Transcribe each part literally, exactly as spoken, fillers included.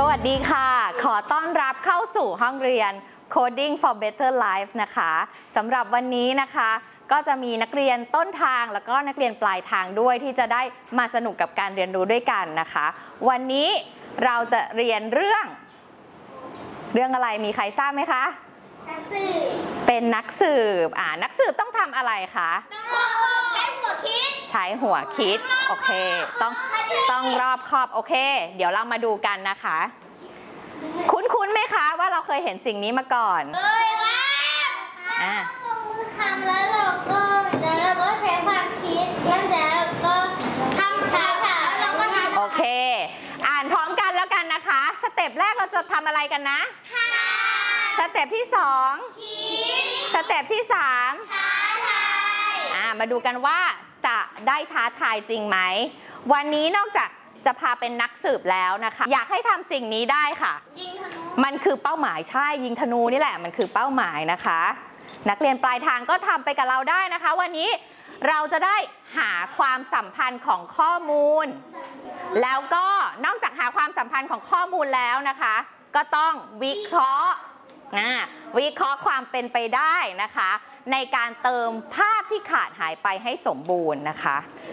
วัสดีค่ะขอต้อนรับเข้าสู่ห้องเรียน Coding for Better Life นะคะสำหรับวันนี้นะคะก็จะมีนักเรียนต้นทางแล้วก็นักเรียนปลายทางด้วยที่จะได้มาสนุกกับการเรียนรู้ด้วยกันนะคะวันนี้เราจะเรียนเรื่องเรื่องอะไรมีใครทราบไหมคะนักสืบเป็นนักสืบอ่านักสืบต้องทำอะไรคะใช้หัวคิดใช้หัวคิดโอเคต้องต้องรอบคอบโอเคเดี๋ยวเรามาดูกันนะคะคุ้นๆไหมคะว่าเราเคยเห็นสิ่งนี้มาก่อนเคยแล้วอ่าลงมือทำแล้วเราก็แล้วเราก็ใช้ความคิดแล้วเราก็ทำค่ะแล้วเราก็ทำโอเคอ่านพร้อมกันแล้วกันนะคะสเต็ปแรกเราจะทำอะไรกันนะสเต็ปที่สองสเต็ปที่สามท้าทายอ่ามาดูกันว่าจะได้ท้าทายจริงไหมวันนี้นอกจากจะพาเป็นนักสืบแล้วนะคะอยากให้ทำสิ่งนี้ได้ค่ะยิงธนูมันคือเป้าหมายใช่ยิงธนูนี่แหละมันคือเป้าหมายนะคะนักเรียนปลายทางก็ทำไปกับเราได้นะคะวันนี้เราจะได้หาความสัมพันธ์ของข้อมูลแล้วก็นอกจากหาความสัมพันธ์ของข้อมูลแล้วนะคะก็ต้องวิเคราะห์วิเคราะห์ความเป็นไปได้นะคะในการเติมภาพที่ขาดหายไปให้สมบูรณ์นะคะ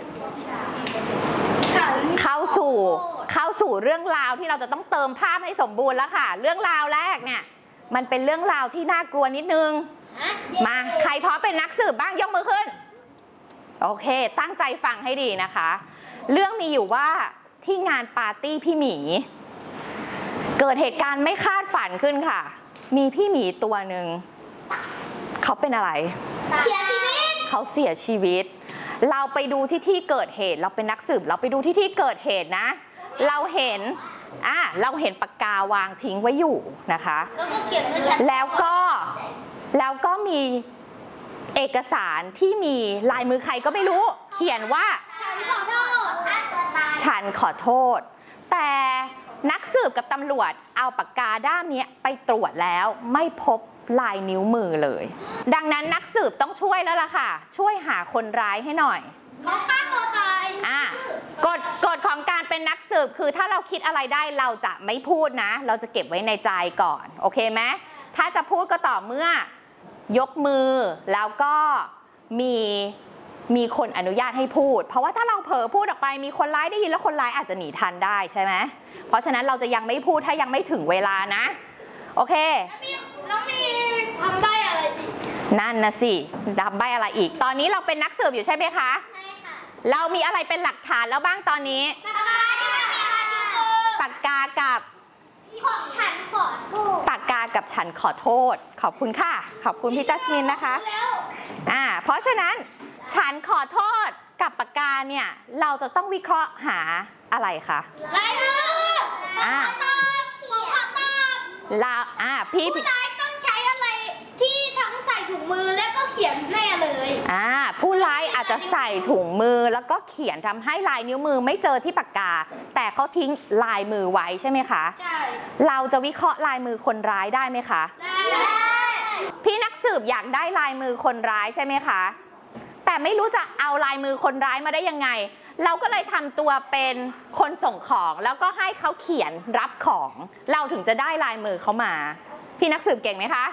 เข้าสู่เข้าสู่เรื่องราวที่เราจะต้องเติมภาพให้สมบูรณ์แล้วค่ะเรื่องราวแรกเนี่ยมันเป็นเรื่องราวที่น่ากลัวนิดนึงมาใครพร้อมเป็นนักสืบบ้างยกมือขึ้นโอเคตั้งใจฟังให้ดีนะคะเรื่องมีอยู่ว่าที่งานปาร์ตี้พี่หมีเกิดเหตุการณ์ไม่คาดฝันขึ้นค่ะมีพี่หมีตัวหนึ่งเขาเป็นอะไรเสียชีวิตเขาเสียชีวิตเราไปดูที่ที่เกิดเหตุเราเป็นนักสืบเราไปดูที่ที่เกิดเหตุนะเราเห็นอ่ะเราเห็นปากกาวางทิ้งไว้อยู่นะคะแล้วก็เขียนว่าฉันแล้วก็แล้วก็มีเอกสารที่มีลายมือใครก็ไม่รู้เขียนว่าฉันขอโทษฉันขอโทษแต่นักสืบกับตำรวจเอาปากกาด้ามนี้ไปตรวจแล้วไม่พบลายนิ้วมือเลยดังนั้นนักสืบต้องช่วยแล้วล่ะค่ะช่วยหาคนร้ายให้หน่อยเขาฆ่าตัวตายอ่ะกฎกฎของการเป็นนักสืบคือถ้าเราคิดอะไรได้เราจะไม่พูดนะเราจะเก็บไว้ในใจก่อนโอเคไหมถ้าจะพูดก็ต่อเมื่อยกมือแล้วก็มีมีคนอนุญาตให้พูดเพราะว่าถ้าเราเผลอพูดออกไปมีคนร้ายได้ยินแล้วคนร้ายอาจจะหนีทันได้ใช่ไหมเพราะฉะนั้นเราจะยังไม่พูดถ้ายังไม่ถึงเวลานะโอเคแล้วมีทำใบอะไรอีกนั่นนะสิทำใบอะไรอีกตอนนี้เราเป็นนักสืบอยู่ใช่ไหมคะใช่ค่ะเรามีอะไรเป็นหลักฐานแล้วบ้างตอนนี้ปากกาที่มันมีลายนิ้วมือปากกากับของฉันขอโทษปากกากับฉันขอโทษขอบคุณค่ะขอบคุณพี่จัสมินนะคะอ่าเพราะฉะนั้นฉันขอโทษกับปากกาเนี่ยเราจะต้องวิเคราะห์หาอะไรคะลายมืออ่าลาอ่าพี่ผู้ร้ายต้องใช้อะไรที่ทั้งใส่ถุงมือแล้วก็เขียนแน่เลยอ่าผู้ร้ายอาจจะใส่ถุงมือแล้วก็เขียนทำให้ลายนิ้วมือไม่เจอที่ปากกาแต่เขาทิ้งลายมือไว้ใช่ไหมคะใช่เราจะวิเคราะห์ลายมือคนร้ายได้ไหมคะได้พี่นักสืบอยากได้ลายมือคนร้ายใช่ไหมคะแต่ไม่รู้จะเอาลายมือคนร้ายมาได้ยังไงเราก็เลยทำตัวเป็นคนส่งของแล้วก็ให้เขาเขียนรับของเราถึงจะได้ลายมือเขามาพี่นักสืบเก่งไหมคะ